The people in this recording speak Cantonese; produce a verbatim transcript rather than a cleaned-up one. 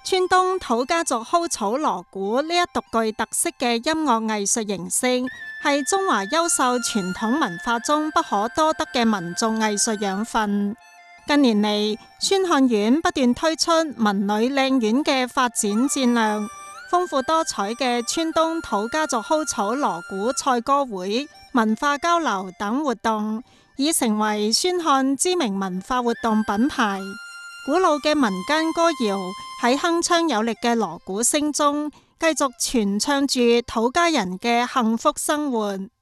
川東土家族蒿草鑼鼓呢一獨具特色嘅音樂藝術形式，係中華優秀傳統文化中不可多得嘅民族藝術養分。近年嚟，宣漢縣不斷推出文旅靚縣嘅發展戰略，豐富多彩嘅川東土家族蒿草鑼鼓賽歌會、文化交流等活動，已成為宣漢知名文化活動品牌。古老嘅民間歌謠喺鏗鏘有力嘅鑼鼓聲中，繼續傳唱住土家人嘅幸福生活。